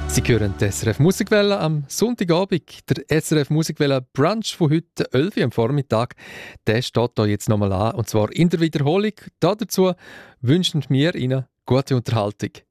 Sie hören die SRF Musikwelle am Sonntagabend. Der SRF Musikwelle Brunch von heute 11 Uhr am Vormittag, der steht da jetzt nochmal an, und zwar in der Wiederholung. Dazu wünschen wir Ihnen gute Unterhaltung.